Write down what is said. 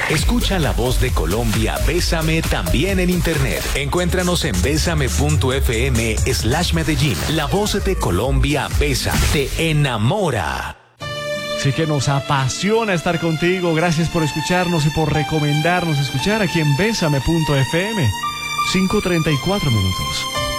Escucha la voz de Colombia, Bésame, también en internet. Encuéntranos en besame.fm/Medellín. La voz de Colombia, Besa, te enamora. Sí que nos apasiona estar contigo. Gracias por escucharnos y por recomendarnos escuchar aquí en besame.fm. 5:34 minutos.